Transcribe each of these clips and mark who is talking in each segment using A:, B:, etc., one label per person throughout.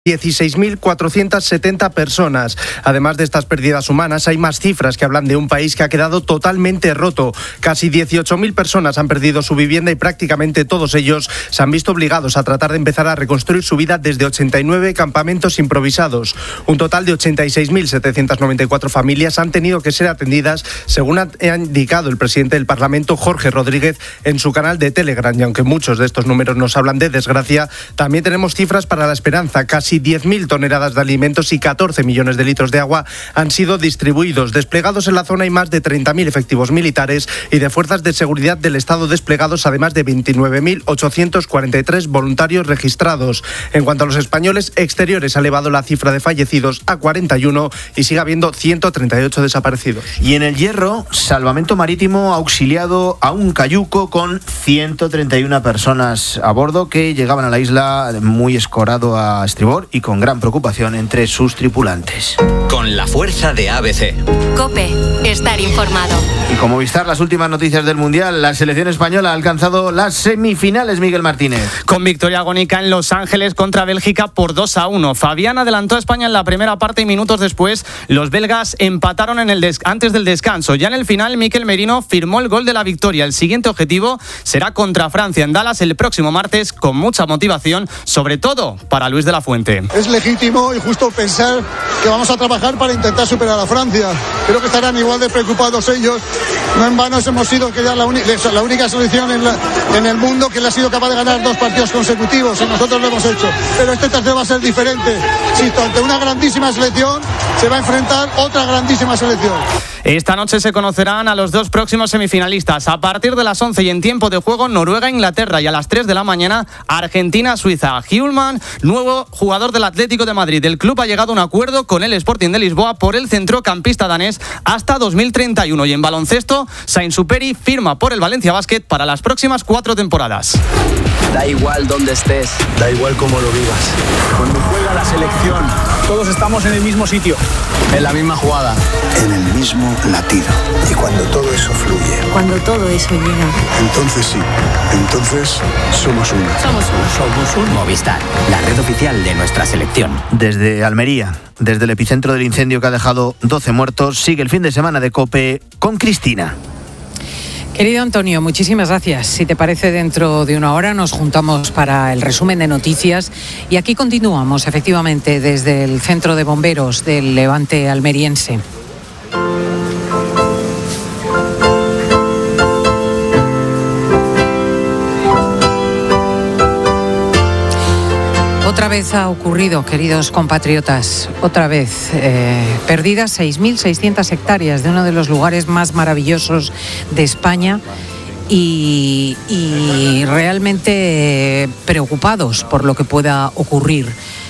A: 16.470 personas. Además de estas pérdidas humanas, hay más cifras que hablan de un país que ha quedado totalmente roto. Casi 18.000 personas han perdido su vivienda y prácticamente todos ellos se han visto obligados a tratar de empezar a reconstruir su vida desde 89 campamentos improvisados. Un total de 86.794 familias han tenido que ser atendidas, según ha indicado el presidente del Parlamento, Jorge Rodríguez, en su canal de Telegram. Y aunque muchos de estos números nos hablan de desgracia, también tenemos cifras para la esperanza. Casi 10.000 toneladas de alimentos y 14 millones de litros de agua han sido distribuidos. Desplegados en la zona hay más de 30.000 efectivos militares y de fuerzas de seguridad del Estado desplegados, además de 29.843 voluntarios registrados. En cuanto a los españoles exteriores, ha elevado la cifra de fallecidos a 41 y sigue habiendo 138 desaparecidos.
B: Y en el Hierro, Salvamento Marítimo ha auxiliado a un cayuco con 131 personas a bordo que llegaban a la isla muy escorado a estribor y con gran preocupación entre sus tripulantes.
C: Con la fuerza de ABC.
D: COPE. Estar informado.
B: Y como Movistar, las últimas noticias del Mundial. La selección española ha alcanzado las semifinales, Miguel Martínez.
E: Con victoria agónica en Los Ángeles contra Bélgica por 2-1. Fabián adelantó a España en la primera parte y minutos después los belgas empataron antes del descanso. Ya en el final, Mikel Merino firmó el gol de la victoria. El siguiente objetivo será contra Francia en Dallas el próximo martes, con mucha motivación, sobre todo para Luis de la Fuente.
F: Es legítimo y justo pensar que vamos a trabajar para intentar superar a Francia. Creo que estarán igual de preocupados ellos. No en vano hemos sido que ya la única selección en el mundo que le ha sido capaz de ganar 2 partidos consecutivos, y nosotros lo hemos hecho. Pero este tercero va a ser diferente. Si ante una grandísima selección se va a enfrentar otra grandísima selección.
E: Esta noche se conocerán a los 2 próximos semifinalistas. A partir de las 11 y en tiempo de juego, Noruega-Inglaterra, y a las 3 de la mañana, Argentina-Suiza. Hjulman, nuevo jugador del Atlético de Madrid. El club ha llegado a un acuerdo con el Sporting de Lisboa por el centrocampista danés hasta 2031. Y en baloncesto, Sainz-Superi firma por el Valencia Basket para las próximas 4 temporadas.
G: Da igual dónde estés, da igual cómo lo vivas. Cuando juega la selección, todos estamos en el mismo sitio, en la misma jugada,
H: en el mismo latido. Y cuando todo eso fluye,
D: cuando todo eso llega,
H: entonces sí, entonces somos uno.
D: Somos uno.
C: Movistar, la red oficial de nuestra selección.
B: Desde Almería, desde el epicentro del incendio que ha dejado 12 muertos, sigue el fin de semana de COPE con Cristina.
I: Querido Antonio, muchísimas gracias. Si te parece, dentro de una hora nos juntamos para el resumen de noticias y aquí continuamos, efectivamente, desde el Centro de Bomberos del Levante almeriense. Otra vez ha ocurrido, queridos compatriotas, otra vez perdidas 6.600 hectáreas de uno de los lugares más maravillosos de España y realmente preocupados por lo que pueda ocurrir.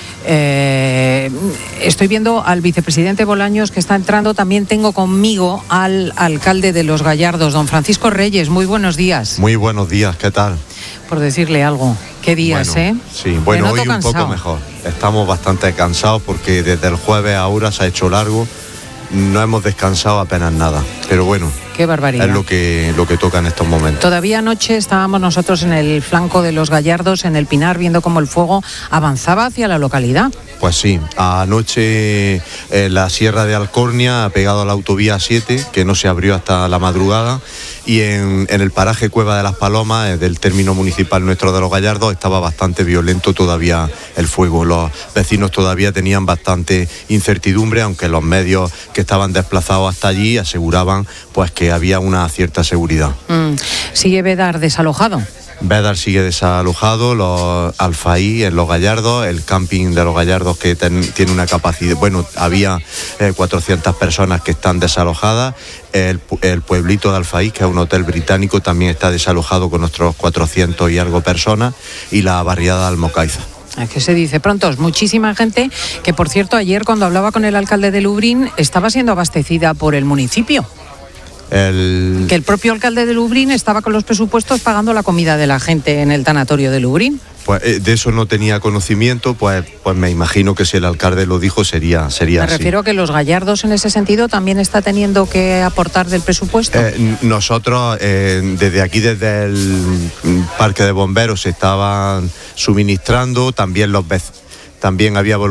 I: Estoy viendo al vicepresidente Bolaños que está entrando. También tengo conmigo al alcalde de Los Gallardos, don Francisco Reyes. Muy buenos días.
J: Muy buenos días, ¿qué tal?
I: Por decirle algo. ¿Qué días,
J: bueno, Sí, bueno, hoy un poco mejor. Estamos bastante cansados porque desde el jueves a ahora se ha hecho largo. No hemos descansado apenas nada, pero bueno.
I: Qué barbaridad.
J: Es lo que toca en estos momentos.
I: Todavía anoche estábamos nosotros en el flanco de Los Gallardos, en el Pinar, viendo cómo el fuego avanzaba hacia la localidad.
J: Pues sí, anoche la Sierra de Alcornia ha pegado a la autovía 7, que no se abrió hasta la madrugada, y en el paraje Cueva de las Palomas, del término municipal nuestro de Los Gallardos, estaba bastante violento todavía el fuego. Los vecinos todavía tenían bastante incertidumbre, aunque los medios que estaban desplazados hasta allí aseguraban pues que había una cierta seguridad.
I: ¿Sigue Bédar desalojado?
J: Bédar sigue desalojado, los Alfaí en Los Gallardos, el camping de Los Gallardos que tiene una capacidad, bueno, había 400 personas que están desalojadas, el pueblito de Alfaí, que es un hotel británico, también está desalojado con nuestros 400 y algo personas, y la barriada de Almocaiza.
I: Es que se dice pronto, muchísima gente que, por cierto, ayer cuando hablaba con el alcalde de Lublin estaba siendo abastecida por el municipio. Que el propio alcalde de Lublin estaba con los presupuestos pagando la comida de la gente en el tanatorio de Lublin.
J: Pues de eso no tenía conocimiento, pues me imagino que si el alcalde lo dijo sería así.
I: Me refiero a que Los Gallardos en ese sentido también está teniendo que aportar del presupuesto.
J: Nosotros desde aquí, desde el parque de bomberos, se estaban suministrando, también los vecinos. también había